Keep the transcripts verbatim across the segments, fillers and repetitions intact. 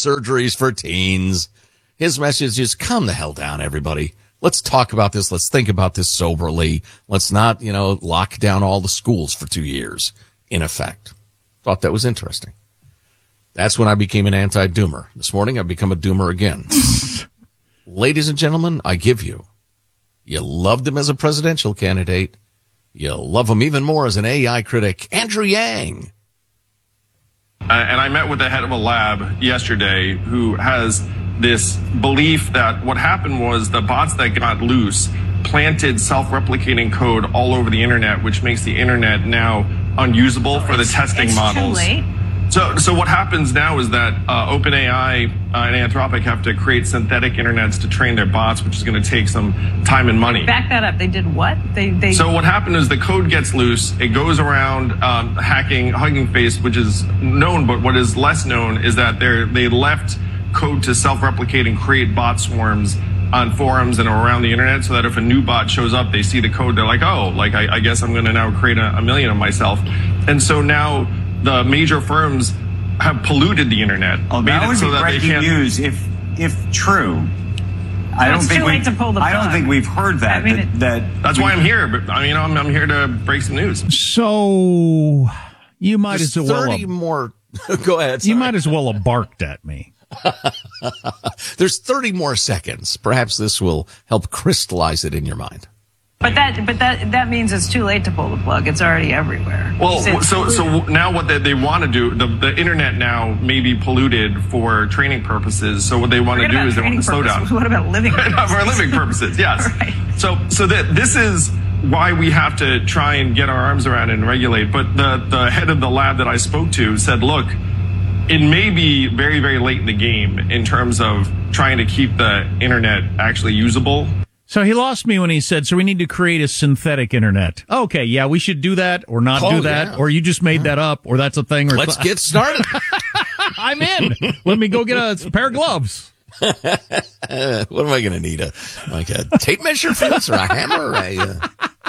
surgeries for teens. His message is, calm the hell down, everybody. Let's talk about this. Let's think about this soberly. Let's not, you know, lock down all the schools for two years, in effect. Thought that was interesting. That's when I became an anti-doomer. This morning, I've become a doomer again. Ladies and gentlemen, I give you, you loved him as a presidential candidate. You love him even more as an A I critic, Andrew Yang. Uh, and I met with the head of a lab yesterday who has this belief that what happened was the bots that got loose planted self-replicating code all over the internet, which makes the internet now unusable for the testing it's models. Too late. So, so what happens now is that uh, OpenAI uh, and Anthropic have to create synthetic internets to train their bots, which is going to take some time and money. Back that up. They did what? They, they. So what happened is the code gets loose. It goes around um, hacking Hugging Face, which is known, but what is less known is that they they left code to self-replicate and create bot swarms on forums and around the internet, so that if a new bot shows up, they see the code, they're like, oh, like I, I guess I'm going to now create a, a million of myself. And so now the major firms have polluted the internet. Oh, made that it would so be that they breaking can't. news if if true. I don't it's think too we. late to pull the I don't plug. think we've heard that. I mean, that, it- that That's why I'm here. But I mean, I'm I'm here to break some news. So you might There's as well thirty have, more. Go ahead. you sorry. might as well have barked at me. There's thirty more seconds. Perhaps this will help crystallize it in your mind. But that, but that, that means it's too late to pull the plug. It's already everywhere. Well, It's so so polluted. now what they, they want to do, the, the internet now may be polluted for training purposes. So what they want to Forget do about is they want to training slow down. purposes. What about living purposes? For living purposes, yes. Right. So, so that this is why we have to try and get our arms around it and regulate. But the, the head of the lab that I spoke to said, look, it may be very, very late in the game in terms of trying to keep the internet actually usable. So he lost me when he said, so we need to create a synthetic internet. Okay, yeah, we should do that or not Oh, do that, yeah. or you just made that up, or that's a thing. Or Let's get started. I'm in. Let me go get a pair of gloves. Uh, what am I going to need? A like a tape measure for this, or a hammer? Or a, uh...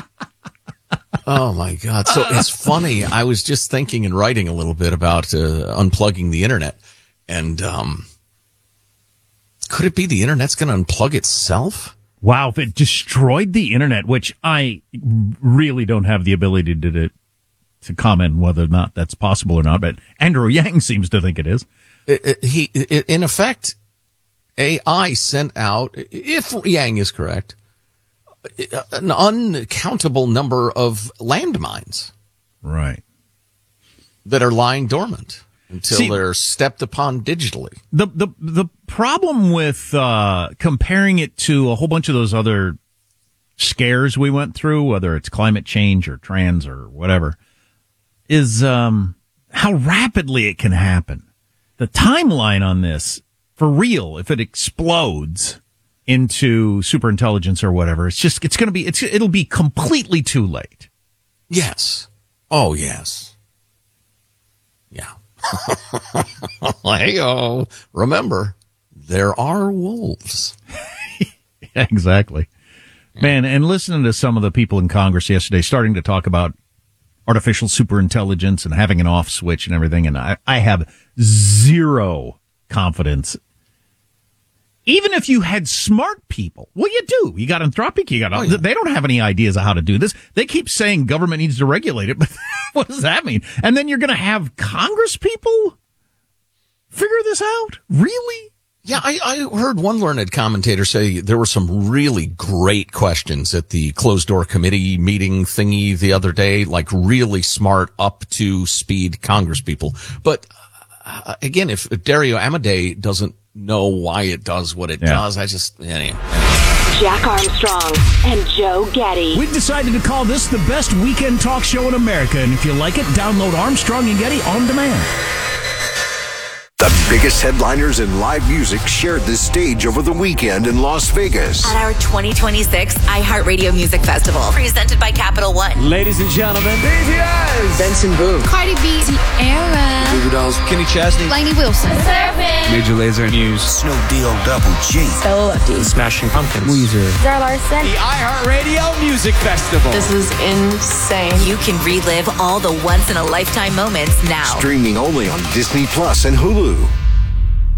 Oh my God! So it's funny. I was just thinking and writing a little bit about uh, unplugging the internet, and um, could it be the internet's going to unplug itself? Wow, if it destroyed the internet, which I really don't have the ability to to, to comment whether or not that's possible or not, but Andrew Yang seems to think it is. It, it, he, it, in effect, A I sent out, if Yang is correct, an uncountable number of landmines Right. that are lying dormant until See- they're stepped upon digitally. The the the problem with uh, comparing it to a whole bunch of those other scares we went through, whether it's climate change or trans or whatever, is um, how rapidly it can happen. The timeline on this, for real, if it explodes into superintelligence or whatever, it's just it's going to be it's it'll be completely too late. Yes. Oh, yes. Yeah. Hey-oh. Remember, there are wolves. Yeah, exactly. Man, and listening to some of the people in Congress yesterday starting to talk about artificial superintelligence and having an off switch and everything, and I, I have zero confidence. Even if you had smart people, well, you do. You got Anthropic, you got all, Oh, yeah. they don't have any ideas of how to do this. They keep saying government needs to regulate it, but what does that mean? And then you're going to have Congress people figure this out? Really? Yeah, I, I heard one learned commentator say there were some really great questions at the closed door committee meeting thingy the other day, like really smart, up to speed Congress people. But uh, again, if Dario Amodei doesn't know why it does what it Yeah. does, I just, anyway. Jack Armstrong and Joe Getty. We've decided to call this the best weekend talk show in America, and if you like it, download Armstrong and Getty on demand. The biggest headliners in live music shared this stage over the weekend in Las Vegas. At our twenty twenty-six iHeartRadio Music Festival, presented by Capital One. Ladies and gentlemen, Benson Boone, Cardi B, Aaron, Goo Goo Dolls, Kenny Chesney, Lainey Wilson, Major Lazer, Muse, Snow Deal Double G, Bella Lefty, Smashing Pumpkins, Weezer. Zara Larson. the iHeartRadio Music Festival. This is insane. You can relive all the once-in-a-lifetime moments now. Streaming only on Disney Plus and Hulu.